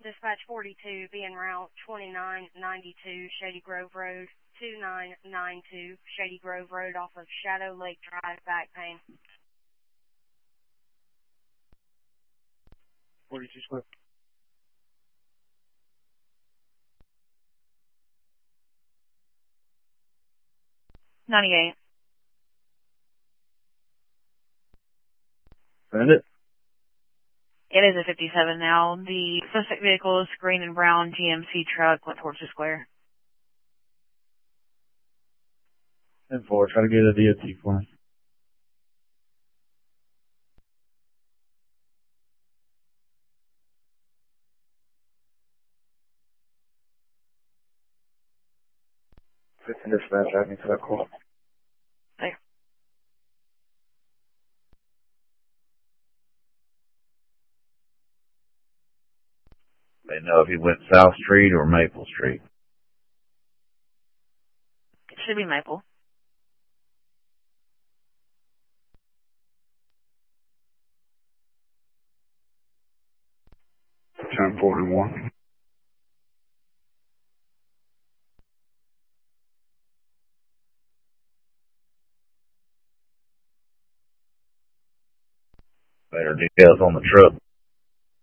Dispatch 42, be en route 2992 Shady Grove Road, 2992 Shady Grove Road off of Shadow Lake Drive, back pain. 42 Swift. $98. Bandit? It is a 57 now. The suspect vehicle is green and brown GMC truck, went towards the square. 10-4, try to get a DOT for me. Dispatch, I need to call. There. They know if he went South Street or Maple Street. It should be Maple. Turn 41. Better details on the truck.